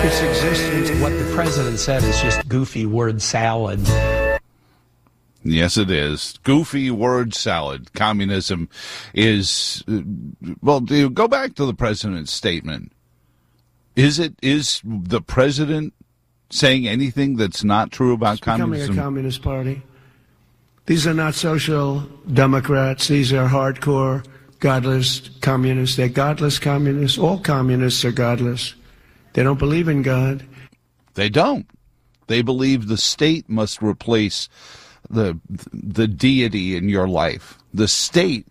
its existence. What the president said is just goofy word salad. Yes, it is. Goofy word salad. Communism is, well, go back to the president's statement. Is the president saying anything that's not true about communism? Becoming a communist party. These are not social democrats. These are hardcore, godless communists. They're godless communists. All communists are godless. They don't believe in God. They don't. They believe the state must replace the deity in your life. The state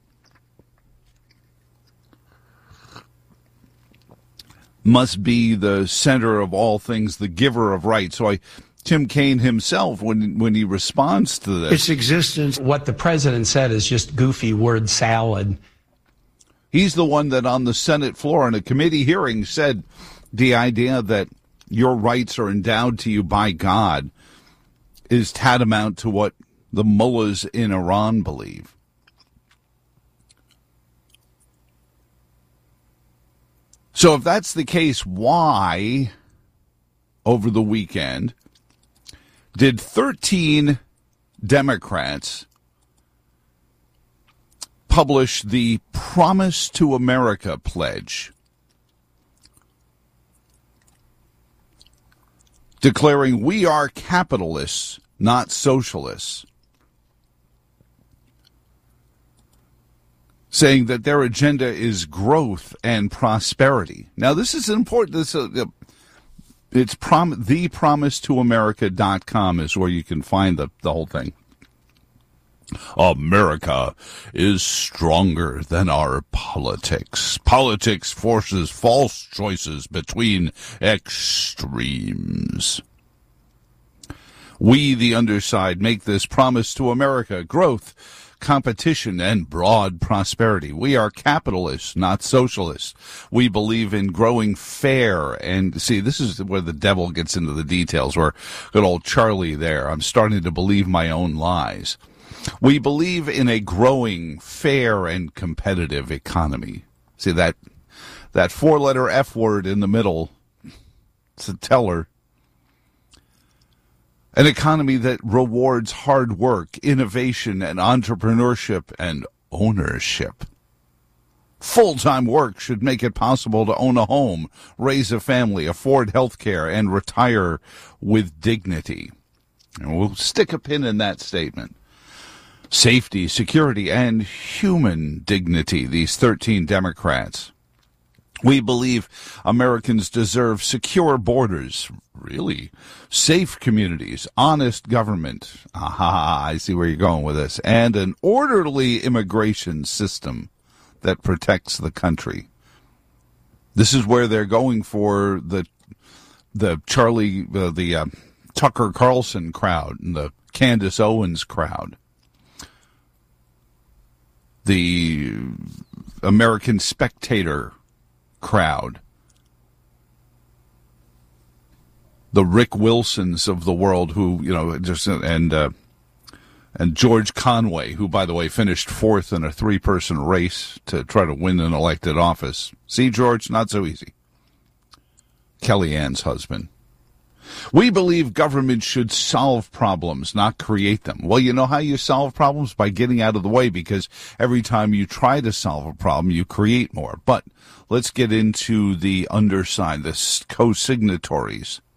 must be the center of all things, the giver of rights. So Tim Kaine himself, when he responds to this, its existence. What the president said is just goofy word salad. He's the one that on the Senate floor in a committee hearing said the idea that your rights are endowed to you by God is tantamount to what the mullahs in Iran believe. So if that's the case, why, over the weekend, did 13 Democrats publish the Promise to America pledge, declaring we are capitalists, not socialists, saying that their agenda is growth and prosperity? Now, this is important. It's thepromisetoamerica.com is where you can find the whole thing. America is stronger than our politics. Politics forces false choices between extremes. We, the underside, make this promise to America: growth, competition, and broad prosperity. We are capitalists, not socialists. We believe in growing fair. And see, this is where the devil gets into the details, where good old Charlie there, I'm starting to believe my own lies. We believe in a growing, fair, and competitive economy. See, that four-letter F word in the middle, it's a teller. An economy that rewards hard work, innovation, and entrepreneurship and ownership. Full-time work should make it possible to own a home, raise a family, afford health care, and retire with dignity. And we'll stick a pin in that statement. Safety, security, and human dignity, these 13 Democrats. We believe Americans deserve secure borders, really, safe communities, honest government. Aha, I see where you're going with this. And an orderly immigration system that protects the country. This is where they're going for the Tucker Carlson crowd and the Candace Owens crowd. The American Spectator crowd. The Rick Wilsons of the world who, and George Conway, who, by the way, finished fourth in a three-person race to try to win an elected office. See, George, not so easy. Kellyanne's husband. We believe government should solve problems, not create them. Well, you know how you solve problems? By getting out of the way, because every time you try to solve a problem, you create more. But let's get into the underside, the co-signatories